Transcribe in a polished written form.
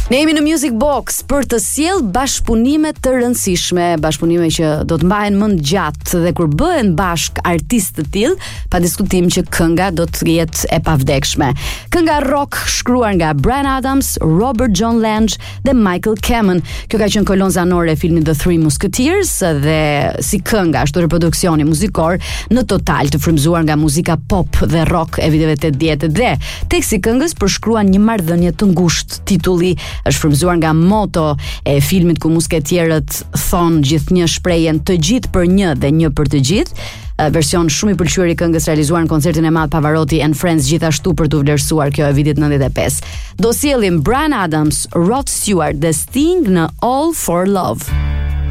Ne jemi në Music Box për të sjell bashkëpunime të rëndësishme, bashkëpunime që do të mbahen më gjatë dhe kur bëhen bashk artistë të tillë, pa diskutim që kënga do të jetë e pavdekshme. Kënga rock shkruar nga Bryan Adams, Robert John Lange dhe Michael Kamen. Kjo ka qenë kolonë zanore e filmit The Three Musketeers dhe si kënga ashtu reproduksioni muzikor në total të frymzuar nga muzika pop dhe rock e viteve 80 dhe teksti i këngës përshkruan një marrëdhënie të ngushtë. Titulli është frymzuar nga moto e filmit ku musketierët thonë gjithnjë shprehjen të gjithë për një dhe një për të gjithë. Version shumë i pëlqyer i këngës realizuar në koncertin e madh Pavarotti and Friends, gjithashtu për të vlerësuar kjo e vitit 95. Do sjellim Bryan Adams, Rod Stewart dhe Sting në All for Love.